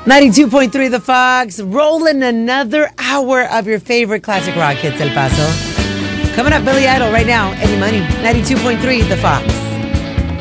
92.3 The Fox, rolling another hour of your favorite classic rock hits, El Paso. Coming up, Billy Idol right now, Eddie Money, 92.3 The Fox.